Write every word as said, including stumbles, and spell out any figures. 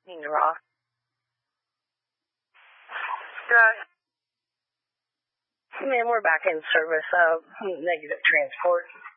Ross. Good. Man, we're back in service of negative transport.